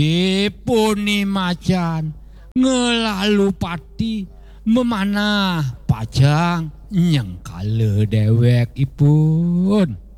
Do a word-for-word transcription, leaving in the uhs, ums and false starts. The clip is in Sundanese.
Ipuni macan ngelalu pati memanah pajang nyengkale dewek ipun.